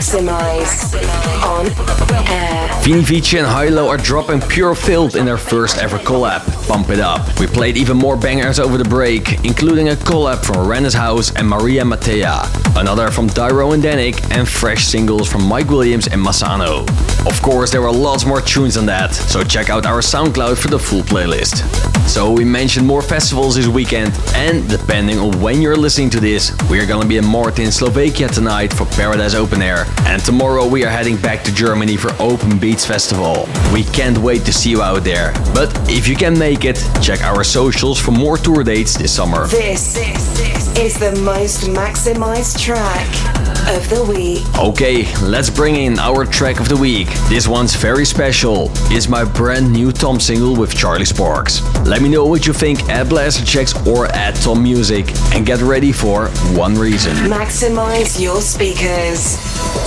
Maximize on air. Vini Vici and Hilo are dropping Pure Filth in their first ever collab, Pump It Up. We played even more bangers over the break, including a collab from Rennes House and Maria Matea, another from Dyro and Danik, and fresh singles from Mike Williams and Massano. Of course, there were lots more tunes than that, so check out our SoundCloud for the full playlist. So we mentioned more festivals this weekend, and depending on when you're listening to this, we are gonna be in Martin, Slovakia tonight for Paradise Open Air, and tomorrow we are heading back to Germany for Open Beats Festival. We can't wait to see you out there, but if you can make it, check our socials for more tour dates this summer. This is the most maximized track of the week. Okay, let's bring in our track of the week. This one's very special. It's my brand new Tom single with Charlie Sparks. Let me know what you think at Blasterchecks or at Tom Music, and get ready for One Reason. Maximize your speakers.